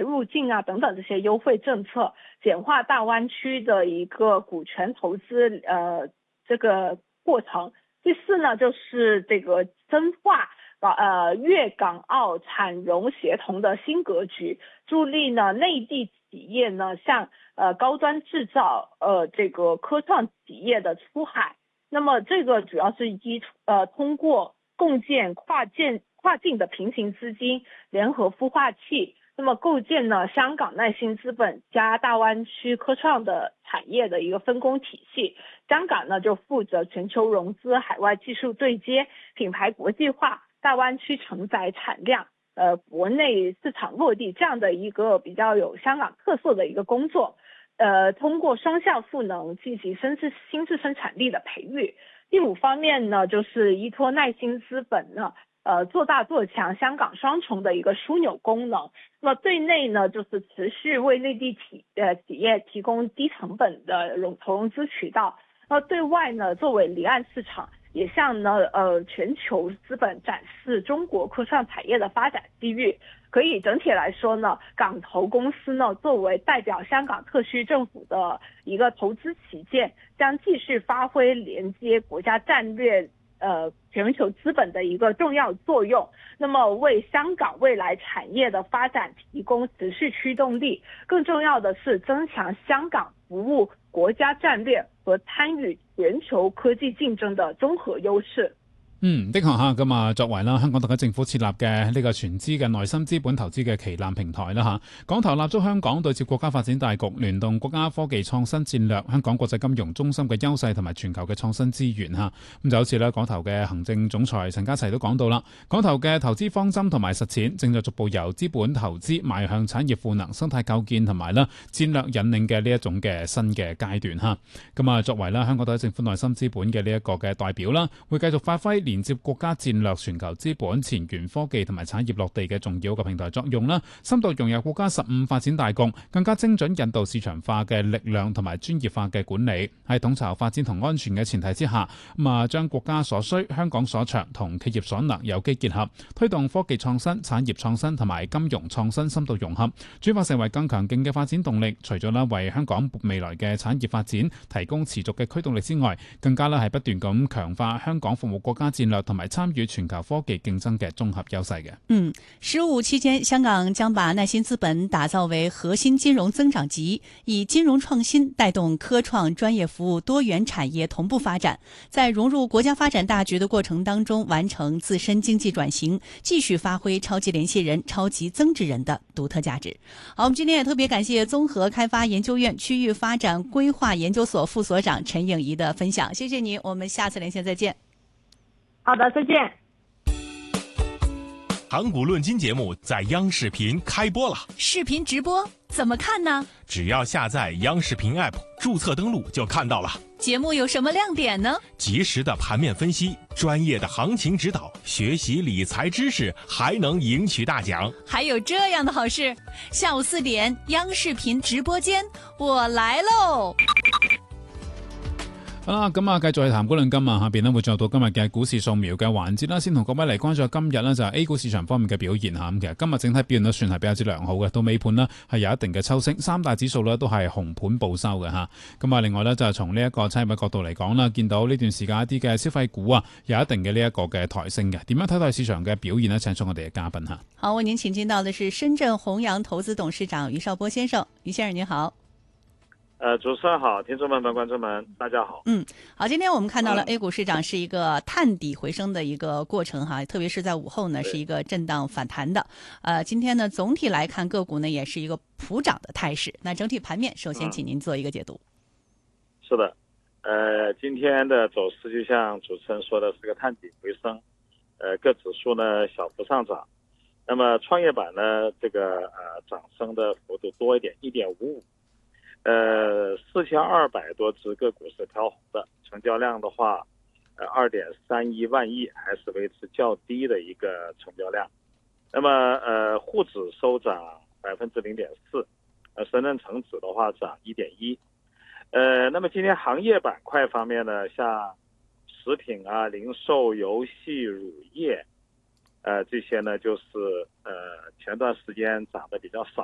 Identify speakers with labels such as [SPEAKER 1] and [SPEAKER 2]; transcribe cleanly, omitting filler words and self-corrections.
[SPEAKER 1] 入境啊等等这些优惠政策，简化大湾区的一个股权投资这个过程。第四呢，就是这个深化粤港澳产融协同的新格局，助力呢内地企业呢向高端制造这个科创企业的出海。那么这个主要是通过共建跨境的平行资金联合孵化器，那么构建呢香港耐新资本加大湾区科创的产业的一个分工体系。香港呢就负责全球融资、海外技术对接、品牌国际化、大湾区承载产量、国内市场落地这样的一个比较有香港特色的一个工作。通过双向赋能进行新质生产力的培育。第五方面呢，就是依托耐新资本呢，做大做强香港双重的一个枢纽功能。那么对内呢，就是持续为内地企业提供低成本的投融资渠道。那对外呢，作为离岸市场，也向全球资本展示中国科创产业的发展机遇。可以整体来说呢，港投公司呢作为代表香港特区政府的一个投资旗舰，将继续发挥连接国家战略全球资本的一个重要作用，那么为香港未来产业的发展提供持续驱动力。更重要的是增强香港服務國家戰略和參與全球科技競爭的綜合優勢。
[SPEAKER 2] 的確嚇，咁啊，作為啦香港特區政府設立嘅呢個全資嘅內心資本投資嘅旗艦平台啦嚇，港投立足香港對接國家發展大局，聯動國家科技創新戰略，香港國際金融中心嘅優勢同埋全球嘅創新資源嚇。咁就好似咧港投嘅行政總裁陳家齊都講到啦，港投嘅投資方針同埋實踐正在逐步由資本投資邁向產業賦能、生態構建同埋啦戰略引領嘅呢一種嘅新嘅階段嚇。咁啊，作為啦香港特區政府內心資本嘅呢一個嘅代表啦，會繼續發揮連接國家戰略、全球資本、前沿科技同埋產業落地嘅重要嘅平台作用啦，深度融入國家15發展大局，更加精準引導市場化嘅力量同埋專業化嘅管理，喺統籌發展同安全嘅前提之下，將國家所需、香港所長同企業所能有機結合，推動科技創新、產業創新同埋金融創新深度融合，轉化成為更強勁嘅發展動力。除咗啦為香港未來嘅產業發展提供持續嘅驅動力之外，更加啦係不斷咁強化香港服務國家戰略同埋參與全球科技競爭嘅綜合優勢嘅。
[SPEAKER 3] 15期間，香港將把耐新資本打造為核心金融增長極，以金融創新帶動科創專業服務多元產業同步發展，在融入國家發展大局的過程當中，完成自身經濟轉型，繼續發揮超級聯繫人、超級增值人的獨特價值。好，我們今天也特別感謝綜合開發研究院區域發展規劃研究所副所長陳穎儀的分享，謝謝你，我們下次連線再見。
[SPEAKER 1] 好的，再見。
[SPEAKER 4] 港股論金節目在央視頻開播了，
[SPEAKER 3] 視頻直播怎麼看呢？
[SPEAKER 4] 只要下載央視頻 App， 註冊登錄就看到了。
[SPEAKER 3] 節目有什麼亮點呢？
[SPEAKER 4] 及時的盤面分析，專業的行情指導，學習理財知識，還能贏取大獎。
[SPEAKER 3] 還有這樣的好事，下午4點央視頻直播間，我來嘍。
[SPEAKER 2] 好啦，咁啊，繼續去談股論金啊，下邊咧會進入到今日嘅股市掃描嘅環節啦。先同各位嚟關注今日呢就係 A 股市場方面嘅表現嚇。咁其實今日整體表現都算係比較之良好嘅，到尾盤呢係有一定嘅抽升，三大指數呢都係紅盤報收嘅嚇。咁啊，另外呢，就係從呢一個產業嘅角度嚟講啦，見到呢段時間一啲嘅消費股啊有一定嘅呢一個嘅抬升嘅。點樣睇待市場嘅表現呢？請出我哋嘅嘉賓嚇。
[SPEAKER 3] 好，為您請進到的是深圳弘陽投資董事長余少波先生。余先生您好。
[SPEAKER 5] 主持人好，聽眾們、觀眾們，大家好。
[SPEAKER 3] 好，今天我們看到了 A 股市場是一個探底回升的一個過程哈，特別是在午後呢是一個震盪反彈的。今天呢總體來看個股呢也是一個普漲的態勢。那整體盤面，首先請您做一個解讀。
[SPEAKER 5] 是的，今天的走勢就像主持人說的，是個探底回升。各指數呢小幅上漲，那麼創業板呢這個漲升的幅度多一點，1.55。4200多隻個股是跳紅的，成交量的話，2.31萬億，還是維持較低的一個成交量。那麼滬指收漲0.4%，深圳成指的話漲1.1%。那麼今天行業板塊方面呢，像食品啊、零售、遊戲、乳業，這些呢就是前段時間漲得比較少